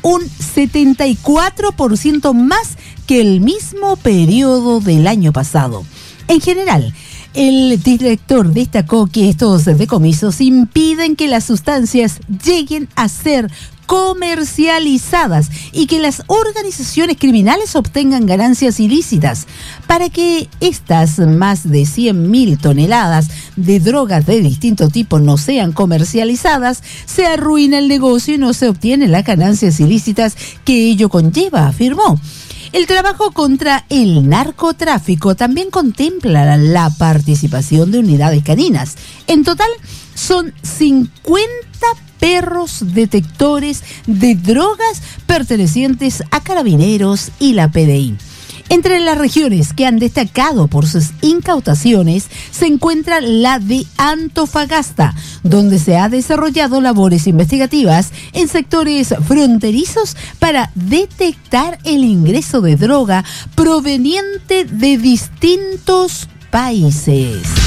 un 74% más que el mismo periodo del año pasado. En general, el director destacó que estos decomisos impiden que las sustancias lleguen a ser comercializadas y que las organizaciones criminales obtengan ganancias ilícitas. Para que estas más de 100.000 toneladas de drogas de distinto tipo no sean comercializadas, se arruina el negocio y no se obtienen las ganancias ilícitas que ello conlleva, afirmó. El trabajo contra el narcotráfico también contempla la participación de unidades caninas. En total, son 50 perros detectores de drogas pertenecientes a Carabineros y la PDI. Entre las regiones que han destacado por sus incautaciones se encuentra la de Antofagasta, donde se ha desarrollado labores investigativas en sectores fronterizos para detectar el ingreso de droga proveniente de distintos países.